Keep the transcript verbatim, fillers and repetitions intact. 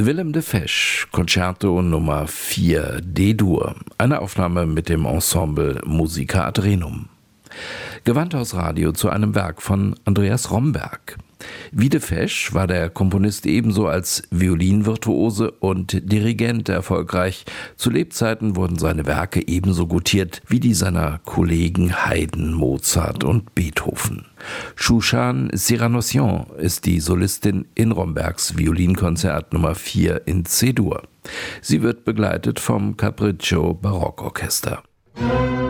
Willem de Fesch, Concerto Nummer vier D-Dur, eine Aufnahme mit dem Ensemble Musica ad Renum. Gewandhausradio zu einem Werk von Andreas Romberg. Wie de Fesch war der Komponist ebenso als Violinvirtuose und Dirigent erfolgreich. Zu Lebzeiten wurden seine Werke ebenso gutiert wie die seiner Kollegen Haydn, Mozart und Beethoven. Shushan Siranossian ist die Solistin in Rombergs Violinkonzert Nummer vier in C-Dur. Sie wird begleitet vom Capriccio Barockorchester.